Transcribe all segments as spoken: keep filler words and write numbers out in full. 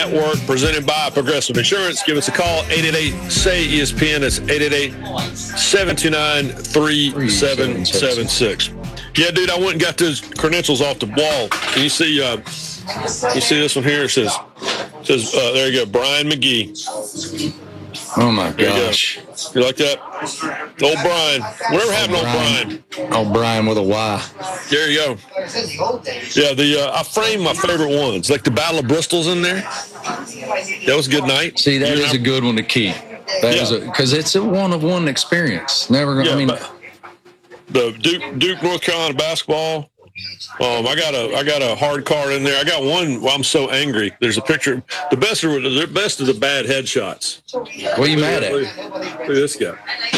Network, presented by Progressive Insurance. Give us a call, eight eight eight, S A Y, E S P N. That's eight eight eight, seven two nine, three seven seven six. Yeah, dude, I went and got those credentials off the wall. Can you see, uh, you see this one here? It says, it says uh, there you go, Brian McGee. Oh, my There gosh. You, you like that? Old Brian. Whatever happened to old Brian? Old Brian with a Y. There you go. Yeah, the uh, I framed my favorite ones, like the Battle of Bristol's in there. That was a good night. See, that you is know? a good one to keep. That Yeah. is a because it's a one-of-one experience. Never going to, Yeah, I mean. but the Duke, Duke, North Carolina basketball. Um, I got a I got a hard card in there. I got one. Well, I'm so angry. There's a picture. The best are the best of the bad headshots. What are you mad at? Look, look at this guy.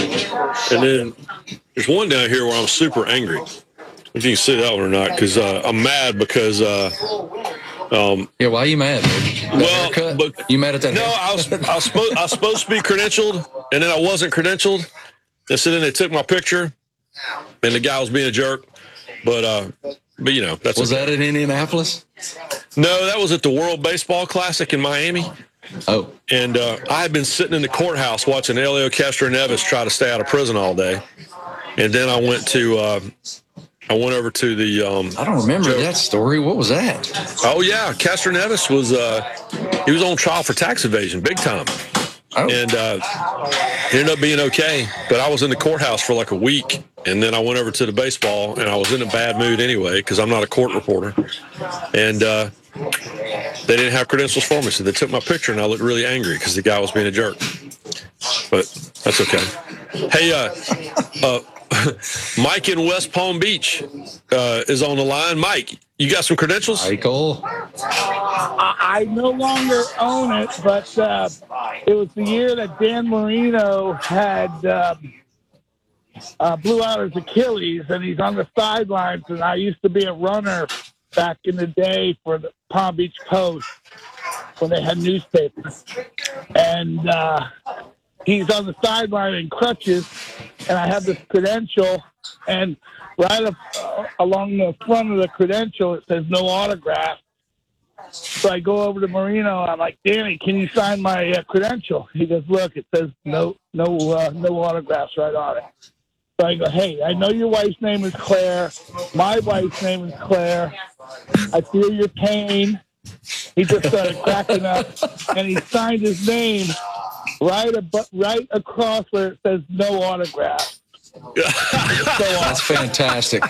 And then there's one down here where I'm super angry. If you can see that one or not, because uh, I'm mad because. Uh, um, Yeah, why are you mad? That well, haircut? but You mad at that? no, haircut? I was I was, supposed, I was supposed to be credentialed, and then I wasn't credentialed. And so then they took my picture, and the guy was being a jerk. But uh, but you know that's Was okay. that in Indianapolis? No, that was at the World Baseball Classic in Miami. Oh, And uh, I had been sitting in the courthouse watching Elio Castro Neves try to stay out of prison all day. And then I went to, uh, I went over to the. Um, I don't remember Joe- that story. What was that? Oh, yeah. Castro Neves was, uh, he was on trial for tax evasion, big time. Oh, And uh, it ended up being okay. But I was in the courthouse for like a week. And then I went over to the baseball, and I was in a bad mood anyway because I'm not a court reporter. And uh, they didn't have credentials for me, so they took my picture, and I looked really angry because the guy was being a jerk. But that's okay. Hey, uh, uh, Mike in West Palm Beach uh, is on the line. Mike, you got some credentials? Michael. I, I no longer own it, but uh, it was the year that Dan Marino had um, uh, blew out his Achilles, and he's on the sidelines. And I used to be a runner back in the day for the Palm Beach Post when they had newspapers. And uh, he's on the sideline in crutches, and I have this credential, and right up uh, along the front of the credential, it says no autograph. So I go over to Marino. I'm like, Danny, can you sign my uh, credential? He goes, look, it says no, no, uh, no autographs right on it. So I go, hey, I know your wife's name is Claire. My wife's name is Claire. I feel your pain. He just started cracking up, and he signed his name right ab- right across where it says no autograph. So That's fantastic.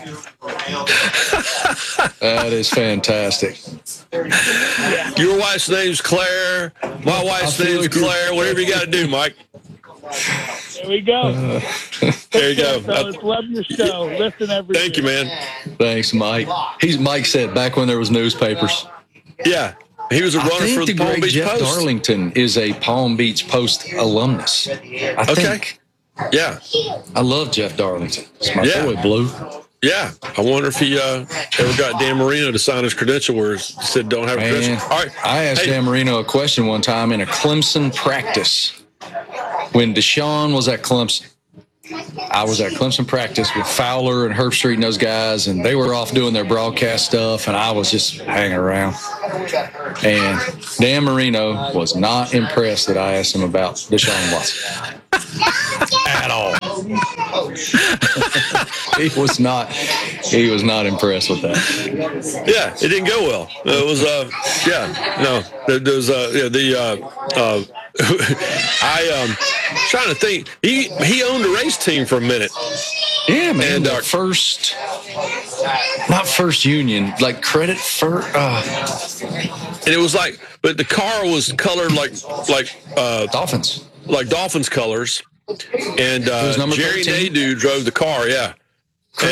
That is fantastic. Your wife's name's Claire. My wife's I feel name's like you're- Claire. Whatever you got to do, Mike. there we go. There you go. Fellas, love your show. Listen every Thank you, man. Thanks, Mike. He's Mike said back when there was newspapers. Yeah, he was a I runner think for the, the Palm great Beach Jeff Post. Darlington is a Palm Beach Post alumnus. I Okay. think. Yeah, I love Jeff Darlington. It's my Yeah. boy, Blue. yeah. I wonder if he uh, ever got Dan Marino to sign his credential where he said don't have a Man, credential. All right. I asked Hey, Dan Marino a question one time in a Clemson practice. When Deshaun was at Clemson, I was at Clemson practice with Fowler and Herbstreit and those guys, and they were off doing their broadcast stuff, and I was just hanging around. And Dan Marino was not impressed that I asked him about Deshaun Watson. at all. He was not. He was not impressed with that. Yeah, it didn't go well. It was, uh, yeah, no, there, there's, uh, yeah, the, uh, uh, I, um, trying to think, he, he owned a race team for a minute. Yeah, man. And, the uh, first, not first union, like credit for. Uh, And it was like, but the car was colored like, like, uh, Dolphins. like Dolphins colors. And uh, was number Jerry thirteen? Nadeau drove the car, yeah.